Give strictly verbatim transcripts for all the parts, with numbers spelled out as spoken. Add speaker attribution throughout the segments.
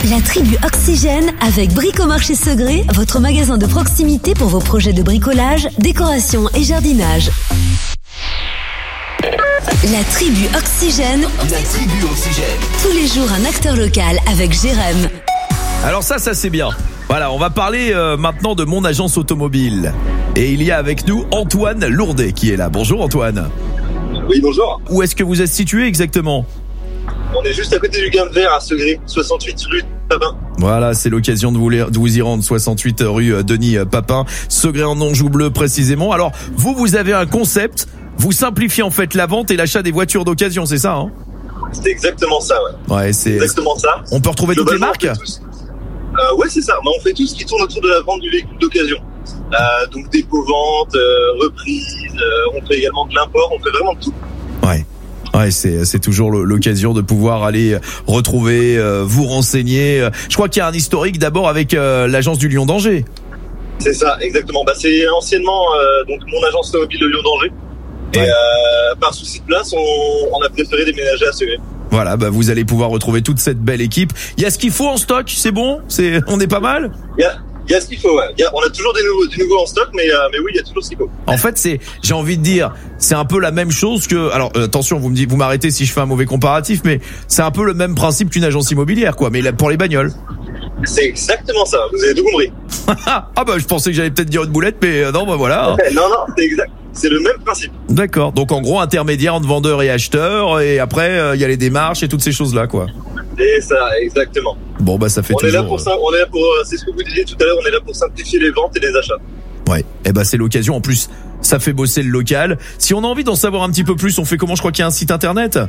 Speaker 1: La tribu Oxygène avec Bricomarché Segré, votre magasin de proximité pour vos projets de bricolage, décoration et jardinage. La tribu Oxygène.
Speaker 2: La tribu Oxygène.
Speaker 1: Tous les jours un acteur local avec Jérém.
Speaker 3: Alors ça, ça c'est bien. Voilà, on va parler euh, maintenant de mon agence automobile. Et il y a avec nous Antoine Lourdet qui est là. Bonjour Antoine.
Speaker 4: Oui, bonjour.
Speaker 3: Où est-ce que vous êtes situé exactement ?
Speaker 4: On est juste à côté du Gain de Vert à Segré, soixante-huit rue Papin.
Speaker 3: Voilà, c'est l'occasion de vous, de vous y rendre, soixante-huit rue Denis Papin, Segré en Anjou bleu précisément. Alors, vous, vous avez un concept, vous simplifiez en fait la vente et l'achat des voitures d'occasion, c'est ça hein ?
Speaker 4: C'est exactement ça, ouais.
Speaker 3: Ouais, c'est
Speaker 4: exactement ça.
Speaker 3: On peut retrouver toutes les marques ?
Speaker 4: euh, Ouais, c'est ça. Mais on fait tout ce qui tourne autour de la vente du véhicule d'occasion. Euh, donc dépôt-vente, euh, reprise, euh, on fait également de l'import, on fait vraiment de tout.
Speaker 3: Ouais. Ouais, c'est c'est toujours l'occasion de pouvoir aller retrouver, euh, vous renseigner. Je crois qu'il y a un historique d'abord avec euh, l'agence du Lion d'Angers.
Speaker 4: C'est ça, exactement. Bah c'est anciennement euh, donc mon agence automobile de Lion d'Angers. Et ouais. euh, par souci de place, on, on a préféré déménager à Segré.
Speaker 3: Voilà, bah vous allez pouvoir retrouver toute cette belle équipe. Il y a ce qu'il faut en stock, c'est bon, c'est on est pas mal.
Speaker 4: Il y a Il y a ce qu'il faut, ouais. Il y a, on a toujours des nouveaux, du nouveau en stock, mais, euh, mais oui, il y a toujours ce qu'il faut.
Speaker 3: En fait, c'est, j'ai envie de dire, c'est un peu la même chose que, alors, euh, attention, vous me dites, vous m'arrêtez si je fais un mauvais comparatif, mais c'est un peu le même principe qu'une agence immobilière, quoi, mais pour les bagnoles.
Speaker 4: C'est exactement ça, vous avez tout compris.
Speaker 3: Ah bah, je pensais que j'allais peut-être dire une boulette, mais euh, non, bah voilà.
Speaker 4: non, non, c'est exact. C'est le même principe.
Speaker 3: D'accord. Donc, en gros, intermédiaire entre vendeurs et acheteurs, et après, il euh, y a les démarches et toutes ces choses-là, quoi.
Speaker 4: C'est ça, exactement.
Speaker 3: Bon, bah, ça fait
Speaker 4: on
Speaker 3: toujours...
Speaker 4: est là pour ça, on est là pour, c'est ce que vous disiez tout à l'heure, on est là pour simplifier les ventes et les achats.
Speaker 3: Ouais. Et bah, c'est l'occasion. En plus, ça fait bosser le local. Si on a envie d'en savoir un petit peu plus, on fait comment? Je crois qu'il y a un site internet.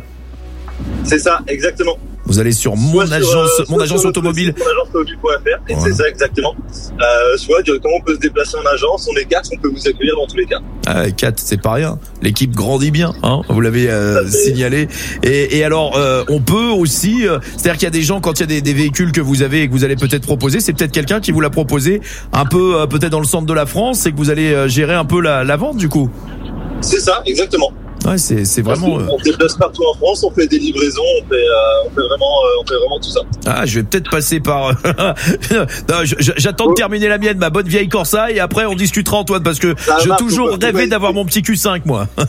Speaker 4: C'est ça, exactement.
Speaker 3: Vous allez sur mon
Speaker 4: soit
Speaker 3: agence,
Speaker 4: sur, euh,
Speaker 3: mon agence automobile.
Speaker 4: Mon agence automobile point F R, et
Speaker 3: voilà.
Speaker 4: c'est ça exactement. Euh, soit directement on peut se déplacer en agence, on est quatre, on peut vous accueillir dans tous les cas.
Speaker 3: Ah, quatre, c'est pas rien. L'équipe grandit bien, hein. Vous l'avez euh, signalé. Et, et alors, euh, on peut aussi, euh, c'est-à-dire qu'il y a des gens quand il y a des, des véhicules que vous avez et que vous allez peut-être proposer, c'est peut-être quelqu'un qui vous l'a proposé un peu, euh, peut-être dans le centre de la France, et que vous allez euh, gérer un peu la, la vente du coup.
Speaker 4: C'est ça, exactement.
Speaker 3: Ouais, c'est c'est vraiment.
Speaker 4: On, on se déplace partout en France, on fait des livraisons, on fait, euh, on fait vraiment, euh, on fait vraiment tout ça.
Speaker 3: Ah, je vais peut-être passer par. non, j'attends de terminer la mienne, ma bonne vieille Corsa, et après on discutera Antoine, parce que
Speaker 4: ça
Speaker 3: j'ai
Speaker 4: marche,
Speaker 3: toujours rêvé
Speaker 4: ouais.
Speaker 3: d'avoir mon petit Q cinq moi.